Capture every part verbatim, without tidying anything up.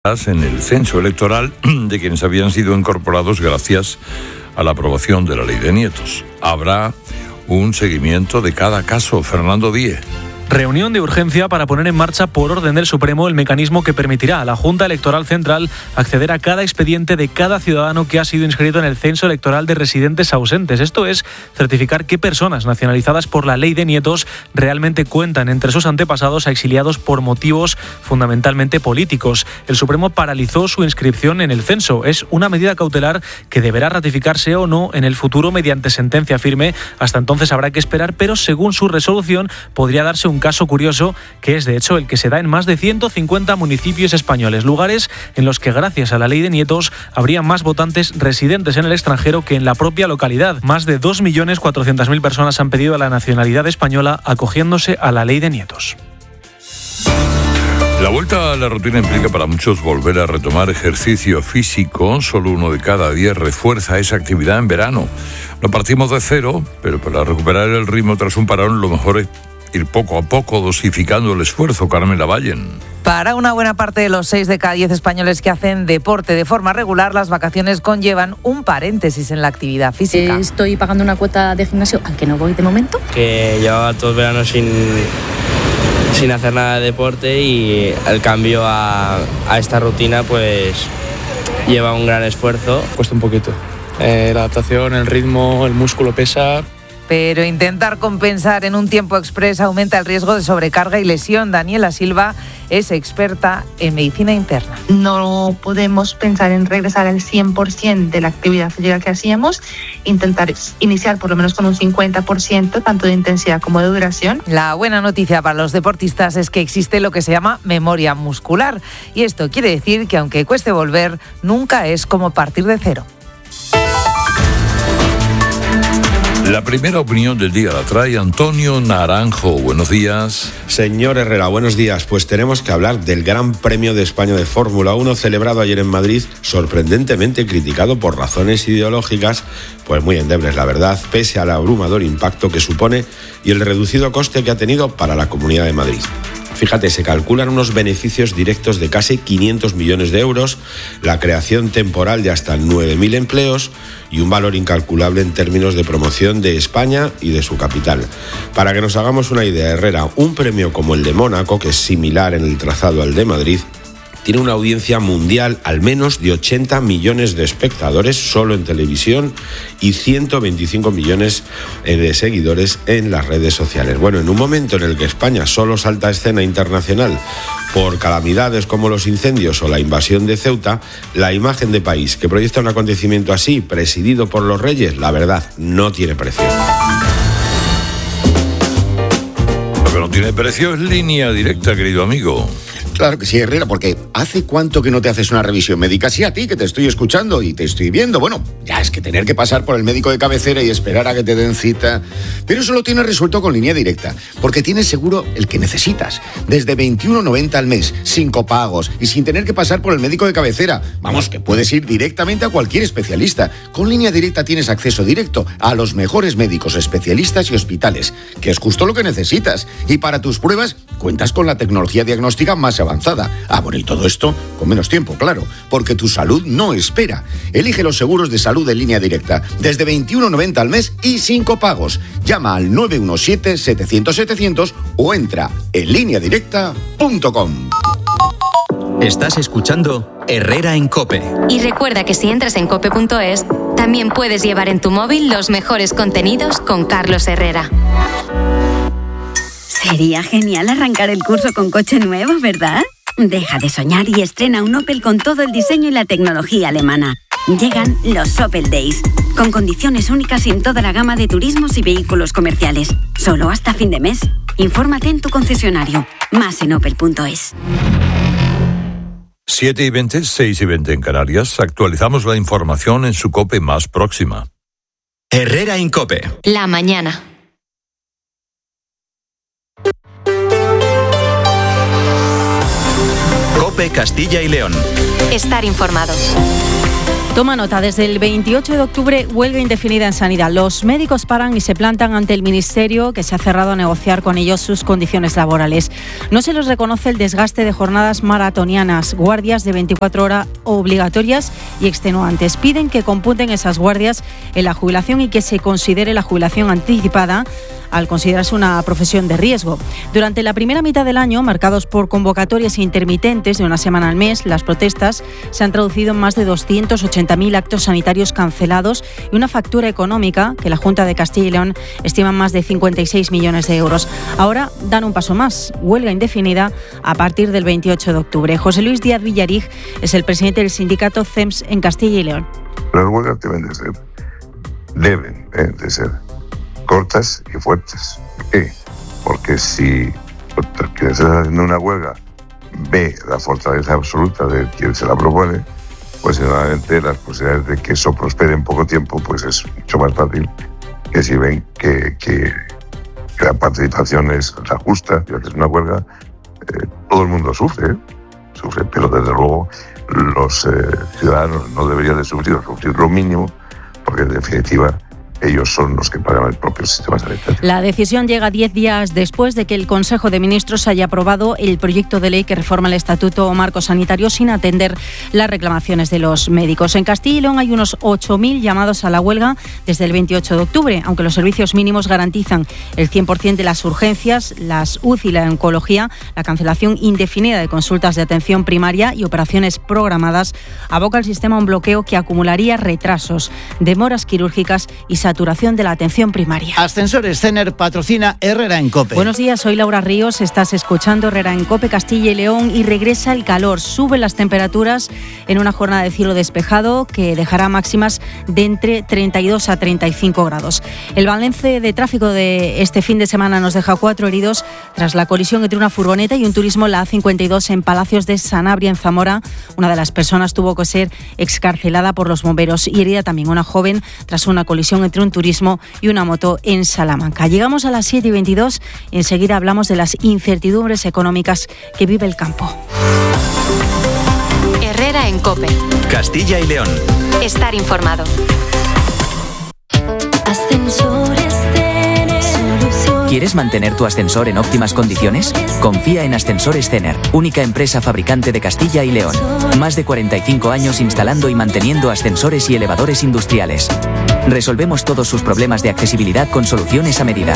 en el censo electoral de quienes habían sido incorporados gracias a la aprobación de la ley de nietos. Habrá un seguimiento de cada caso. Fernando Díez. Reunión de urgencia para poner en marcha por orden del Supremo el mecanismo que permitirá a la Junta Electoral Central acceder a cada expediente de cada ciudadano que ha sido inscrito en el censo electoral de residentes ausentes. Esto es, certificar qué personas nacionalizadas por la ley de nietos realmente cuentan entre sus antepasados a exiliados por motivos fundamentalmente políticos. El Supremo paralizó su inscripción en el censo. Es una medida cautelar que deberá ratificarse o no en el futuro mediante sentencia firme. Hasta entonces habrá que esperar, pero según su resolución podría darse un caso curioso, que es de hecho el que se da en más de ciento cincuenta municipios españoles, lugares en los que gracias a la ley de nietos habría más votantes residentes en el extranjero que en la propia localidad. Más de dos millones cuatrocientas mil personas han pedido la nacionalidad española acogiéndose a la ley de nietos. La vuelta a la rutina implica para muchos volver a retomar ejercicio físico. Solo uno de cada diez refuerza esa actividad en verano. No partimos de cero, pero para recuperar el ritmo tras un parón lo mejor es ir poco a poco dosificando el esfuerzo. Carmen Lavallen. Para una buena parte de los seis de cada diez españoles que hacen deporte de forma regular, las vacaciones conllevan un paréntesis en la actividad física. Estoy pagando una cuota de gimnasio, al que no voy de momento. Que llevaba todo el verano sin, sin hacer nada de deporte y el cambio a, a esta rutina pues lleva un gran esfuerzo. Cuesta un poquito. Eh, la adaptación, el ritmo, el músculo pesa. Pero intentar compensar en un tiempo express aumenta el riesgo de sobrecarga y lesión. Daniela Silva es experta en medicina interna. No podemos pensar en regresar al cien por ciento de la actividad física que hacíamos, intentar iniciar por lo menos con un cincuenta por ciento, tanto de intensidad como de duración. La buena noticia para los deportistas es que existe lo que se llama memoria muscular. Y esto quiere decir que aunque cueste volver, nunca es como partir de cero. La primera opinión del día la trae Antonio Naranjo. Buenos días. Señor Herrera, buenos días. Pues tenemos que hablar del Gran Premio de España de Fórmula uno celebrado ayer en Madrid, sorprendentemente criticado por razones ideológicas, pues muy endebles, la verdad, pese al abrumador impacto que supone y el reducido coste que ha tenido para la Comunidad de Madrid. Fíjate, se calculan unos beneficios directos de casi quinientos millones de euros, la creación temporal de hasta nueve mil empleos y un valor incalculable en términos de promoción de España y de su capital. Para que nos hagamos una idea, Herrera, un premio como el de Mónaco, que es similar en el trazado al de Madrid, tiene una audiencia mundial al menos de ochenta millones de espectadores solo en televisión y ciento veinticinco millones de seguidores en las redes sociales. Bueno, en un momento en el que España solo salta a escena internacional por calamidades como los incendios o la invasión de Ceuta, la imagen de país que proyecta un acontecimiento así, presidido por los reyes, la verdad, no tiene precio. Lo que no tiene precio es Línea Directa, querido amigo. Claro que sí, Herrera, porque ¿hace cuánto que no te haces una revisión médica? Sí, a ti, que te estoy escuchando y te estoy viendo. Bueno, ya es que tener que pasar por el médico de cabecera y esperar a que te den cita. Pero eso lo tienes resuelto con Línea Directa, porque tienes seguro el que necesitas. Desde veintiuno noventa al mes, sin copagos y sin tener que pasar por el médico de cabecera. Vamos, que puedes ir directamente a cualquier especialista. Con Línea Directa tienes acceso directo a los mejores médicos, especialistas y hospitales, que es justo lo que necesitas. Y para tus pruebas, cuentas con la tecnología diagnóstica más avanzada. Ah, bueno, y todo esto con menos tiempo, claro, porque tu salud no espera. Elige los seguros de salud de Línea Directa, desde veintiuno noventa al mes y sin copagos. Llama al nueve uno siete, setecientos, setecientos o entra en línea directa punto com. Estás escuchando Herrera en COPE. Y recuerda que si entras en cope punto es, también puedes llevar en tu móvil los mejores contenidos con Carlos Herrera. Sería genial arrancar el curso con coche nuevo, ¿verdad? Deja de soñar y estrena un Opel con todo el diseño y la tecnología alemana. Llegan los Opel Days, con condiciones únicas en toda la gama de turismos y vehículos comerciales. Solo hasta fin de mes. Infórmate en tu concesionario. Más en opel punto es. siete y veinte, seis y veinte en Canarias. Actualizamos la información en su COPE más próxima. Herrera en COPE. La mañana. COPE Castilla y León. Estar informado. Toma nota, desde el veintiocho de octubre, huelga indefinida en sanidad. Los médicos paran y se plantan ante el Ministerio, que se ha cerrado a negociar con ellos sus condiciones laborales. No se les reconoce el desgaste de jornadas maratonianas, guardias de veinticuatro horas obligatorias y extenuantes. Piden que computen esas guardias en la jubilación y que se considere la jubilación anticipada al considerarse una profesión de riesgo. Durante la primera mitad del año, marcados por convocatorias intermitentes de una semana al mes, las protestas se han traducido en más de doscientos ochenta mil actos sanitarios cancelados y una factura económica que la Junta de Castilla y León estima en más de cincuenta y seis millones de euros. Ahora dan un paso más, huelga indefinida a partir del veintiocho de octubre. José Luis Díaz Villarig es el presidente del sindicato C E M S en Castilla y León. Las huelgas deben de ser, deben eh, de ser cortas y fuertes. ¿Por qué? Porque si quien está haciendo una huelga ve la fortaleza absoluta de quien se la propone, pues normalmente las posibilidades de que eso prospere en poco tiempo pues es mucho más fácil que si ven que, que, que la participación es la justa, ya que es una huelga, eh, todo el mundo sufre, ¿eh? sufre, pero desde luego los eh, ciudadanos no deberían de sufrir, sufrir lo mínimo, porque en definitiva ellos son los que pagan el propio sistema sanitario. La decisión llega diez días después de que el Consejo de Ministros haya aprobado el proyecto de ley que reforma el Estatuto o Marco Sanitario sin atender las reclamaciones de los médicos. En Castilla y León hay unos ocho mil llamados a la huelga desde el veintiocho de octubre, aunque los servicios mínimos garantizan el cien por ciento de las urgencias, las U C I y la oncología. La cancelación indefinida de consultas de atención primaria y operaciones programadas aboca al sistema a un bloqueo que acumularía retrasos, demoras quirúrgicas y saturación de la atención primaria. Ascensores Cener patrocina Herrera en COPE. Buenos días, soy Laura Ríos, estás escuchando Herrera en COPE, Castilla y León, y regresa el calor. Suben las temperaturas en una jornada de cielo despejado que dejará máximas de entre treinta y dos a treinta y cinco grados. El balance de tráfico de este fin de semana nos deja cuatro heridos tras la colisión entre una furgoneta y un turismo en la A cincuenta y dos en Palacios de Sanabria, en Zamora. Una de las personas tuvo que ser excarcelada por los bomberos y herida también una joven tras una colisión entre un turismo y una moto en Salamanca. Llegamos a las siete y veintidós y enseguida hablamos de las incertidumbres económicas que vive el campo. Herrera en COPE. Castilla y León. Estar informado. Ascensores Cener. ¿Quieres mantener tu ascensor en óptimas condiciones? Confía en Ascensores Cener, única empresa fabricante de Castilla y León. Más de cuarenta y cinco años instalando y manteniendo ascensores y elevadores industriales. Resolvemos todos sus problemas de accesibilidad con soluciones a medida.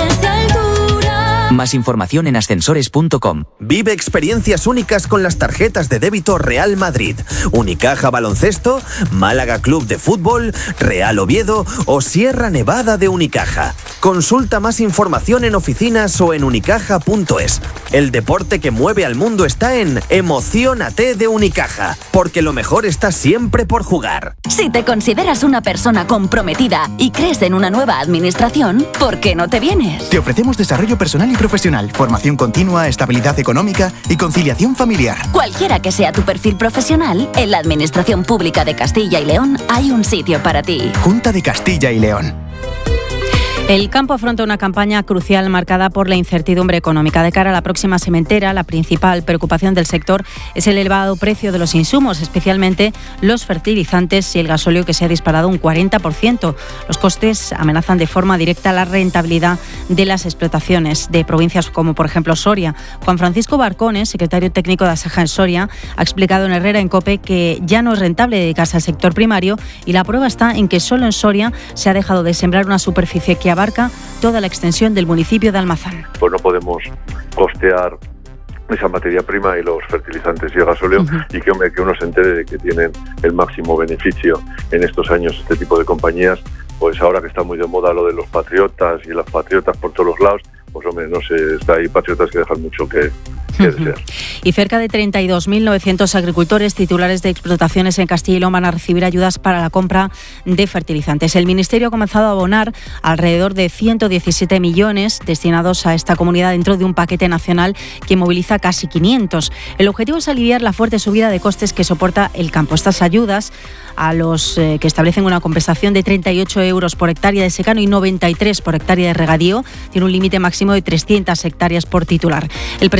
Más información en ascensores punto com. Vive experiencias únicas con las tarjetas de débito Real Madrid, Unicaja Baloncesto, Málaga Club de Fútbol, Real Oviedo o Sierra Nevada de Unicaja. Consulta más información en oficinas o en unicaja punto es. El deporte que mueve al mundo está en Emociónate de Unicaja, porque lo mejor está siempre por jugar. Si te consideras una persona comprometida y crees en una nueva administración, ¿por qué no te vienes? Te ofrecemos desarrollo personal y profesional, formación continua, estabilidad económica y conciliación familiar. Cualquiera que sea tu perfil profesional, en la Administración Pública de Castilla y León hay un sitio para ti. Junta de Castilla y León. El campo afronta una campaña crucial marcada por la incertidumbre económica. De cara a la próxima sementera, la principal preocupación del sector es el elevado precio de los insumos, especialmente los fertilizantes y el gasóleo, que se ha disparado un cuarenta por ciento. Los costes amenazan de forma directa la rentabilidad de las explotaciones de provincias como, por ejemplo, Soria. Juan Francisco Barcones, secretario técnico de Asaja en Soria, ha explicado en Herrera en COPE que ya no es rentable dedicarse al sector primario, y la prueba está en que solo en Soria se ha dejado de sembrar una superficie que abarca toda la extensión del municipio de Almazán. Pues no podemos costear esa materia prima y los fertilizantes y el gasóleo, uh-huh. y que, hombre, que uno se entere de que tienen el máximo beneficio en estos años este tipo de compañías. Pues ahora que está muy de moda lo de los patriotas y las patriotas por todos los lados, pues hombre, no sé, está ahí patriotas que dejan mucho que, que desear. Y cerca de treinta y dos mil novecientos agricultores titulares de explotaciones en Castilla y León van a recibir ayudas para la compra de fertilizantes. El Ministerio ha comenzado a abonar alrededor de ciento diecisiete millones destinados a esta comunidad dentro de un paquete nacional que moviliza casi quinientos. El objetivo es aliviar la fuerte subida de costes que soporta el campo. Estas ayudas, a los eh, que establecen una compensación de treinta y ocho euros por hectárea de secano y noventa y tres por hectárea de regadío, tiene un límite máximo de trescientas hectáreas por titular. El presidente de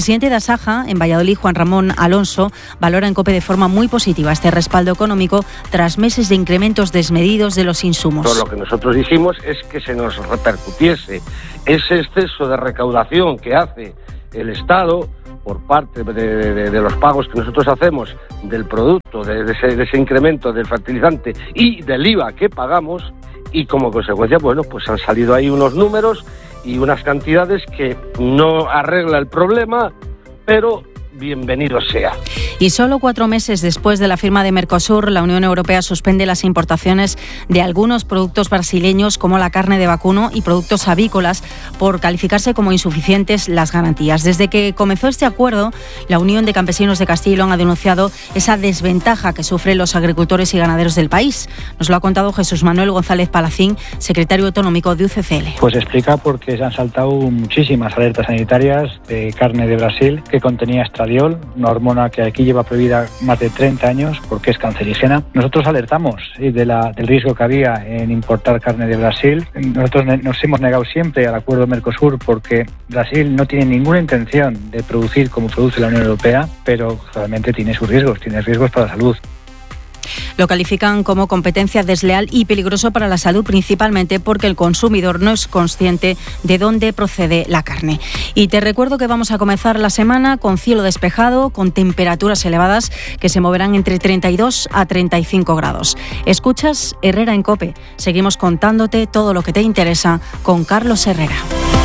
Saja, en Valladolid, Juan Ramón Alonso, valora en COPE de forma muy positiva este respaldo económico tras meses de incrementos desmedidos de los insumos. Todo lo que nosotros hicimos es que se nos repercutiese ese exceso de recaudación que hace el Estado por parte de, de, de los pagos que nosotros hacemos del producto, de, de, ese, de ese incremento del fertilizante y del I V A que pagamos, y como consecuencia, bueno, pues han salido ahí unos números y unas cantidades que no arregla el problema, pero bienvenido sea. Y solo cuatro meses después de la firma de Mercosur, la Unión Europea suspende las importaciones de algunos productos brasileños como la carne de vacuno y productos avícolas por calificarse como insuficientes las garantías. Desde que comenzó este acuerdo, la Unión de Campesinos de Castilla y León ha denunciado esa desventaja que sufren los agricultores y ganaderos del país. Nos lo ha contado Jesús Manuel González Palacín, secretario autonómico de U C C L. Pues explica porque se han saltado muchísimas alertas sanitarias de carne de Brasil que contenía estradiol, una hormona que aquí lleva prohibida más de treinta años porque es cancerígena. Nosotros alertamos ¿sí? de la, del riesgo que había en importar carne de Brasil. Nosotros ne- nos hemos negado siempre al acuerdo Mercosur porque Brasil no tiene ninguna intención de producir como produce la Unión Europea, pero realmente tiene sus riesgos, tiene riesgos para la salud. Lo califican como competencia desleal y peligroso para la salud, principalmente porque el consumidor no es consciente de dónde procede la carne. Y te recuerdo que vamos a comenzar la semana con cielo despejado, con temperaturas elevadas que se moverán entre treinta y dos a treinta y cinco grados. Escuchas Herrera en COPE. Seguimos contándote todo lo que te interesa con Carlos Herrera.